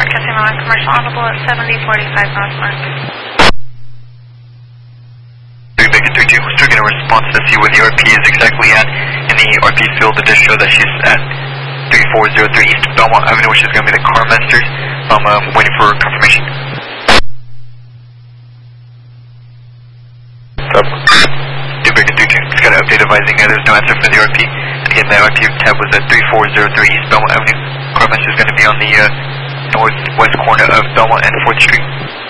Casino and Commercial Audible at 7045 Northmark. 3 Bacon 32, still getting a response to see where the RP is exactly at. In the RP field, it does show that she's at 3403 East Belmont Avenue, which is going to be the Car Masters. I'm waiting for confirmation. 2 Bacon 32, just got an update advising there's no answer for the RP. And again, the RP tab was at 3403 East Belmont Avenue. Car Masters is going to be on the northwest corner of Belmont and 4th Street.